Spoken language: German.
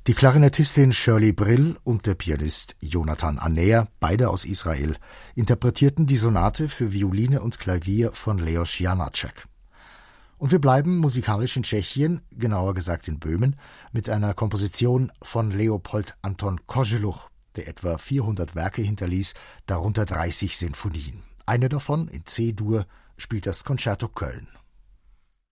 Die Klarinettistin Shirley Brill und der Pianist Jonathan Anner, beide aus Israel, interpretierten die Sonate für Violine und Klavier von Leos Janáček. Und wir bleiben musikalisch in Tschechien, genauer gesagt in Böhmen, mit einer Komposition von Leopold Anton Koželuch, der etwa 400 Werke hinterließ, darunter 30 Sinfonien. Eine davon, in C-Dur, spielt das Concerto Köln.